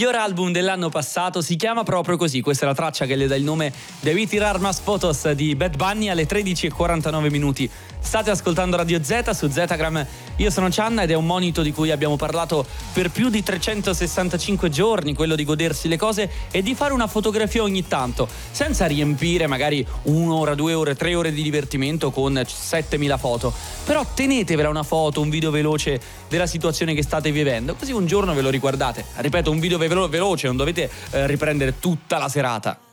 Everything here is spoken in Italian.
miglior album dell'anno passato si chiama proprio così. Questa è la traccia che le dà il nome Debí tirar más fotos di Bad Bunny alle 13:49 minuti. State ascoltando Radio Z su Zetagram. Io sono Cianna ed è un monito di cui abbiamo parlato per più di 365 giorni, quello di godersi le cose e di fare una fotografia ogni tanto, senza riempire magari 1 ora, 2 ore, 3 ore di divertimento con 7000 foto. Però tenetevela una foto, un video veloce della situazione che state vivendo, così un giorno ve lo riguardate. Ripeto, un video veloce, non dovete riprendere tutta la serata.